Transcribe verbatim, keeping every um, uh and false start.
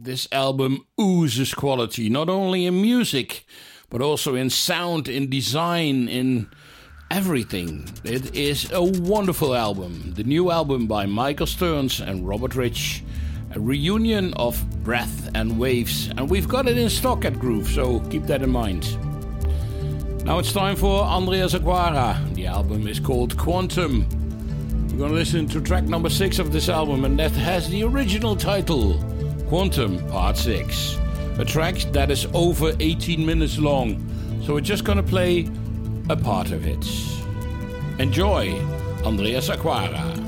This album oozes quality, not only in music, but also in sound, in design, in everything. It is a wonderful album. The new album by Michael Stearns and Robert Rich. A reunion of breath and waves. And we've got it in stock at Groove, so keep that in mind. Now it's time for Andreas Aguara. The album is called Quantum. We're going to listen to track number six of this album, and that has the original title, Quantum Part six. A track that is over eighteen minutes long, so we're just going to play a part of it. Enjoy, Andreas Aguara.